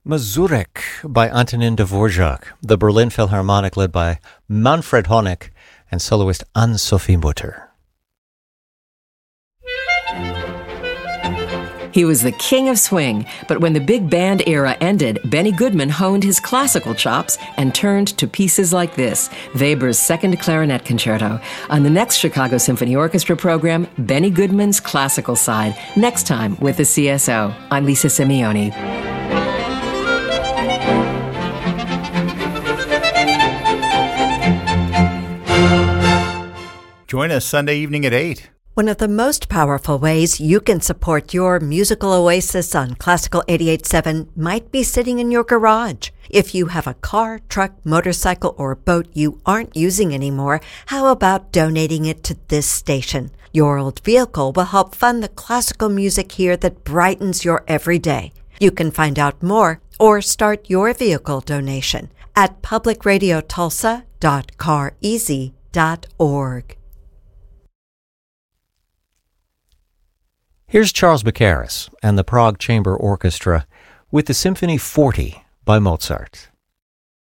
Mazurek by Antonin Dvorak, the Berlin Philharmonic led by Manfred Honeck and soloist Anne-Sophie Mutter. He was the king of swing, but when the big band era ended, Benny Goodman honed his classical chops and turned to pieces like this, Weber's Second Clarinet Concerto. On the next Chicago Symphony Orchestra program, Benny Goodman's classical side, next time with the CSO. I'm Lisa Simeoni. Join us Sunday evening at 8. One of the most powerful ways you can support your musical oasis on Classical 88.7 might be sitting in your garage. If you have a car, truck, motorcycle, or boat you aren't using anymore, how about donating it to this station? Your old vehicle will help fund the classical music here that brightens your everyday. You can find out more or start your vehicle donation at publicradiotulsa.careasy.org. Here's Charles Baccaris and the Prague Chamber Orchestra with the Symphony 40 by Mozart.